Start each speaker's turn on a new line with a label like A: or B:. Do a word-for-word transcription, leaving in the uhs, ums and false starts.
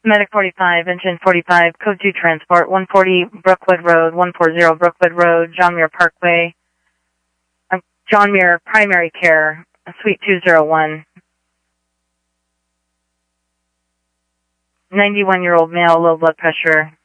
A: Medic forty-five, Engine forty-five, Code two Transport, one forty Brookwood Road, one forty Brookwood Road, John Muir Parkway, uh, John Muir Primary Care, Suite two oh one. ninety-one-year-old male, low blood pressure.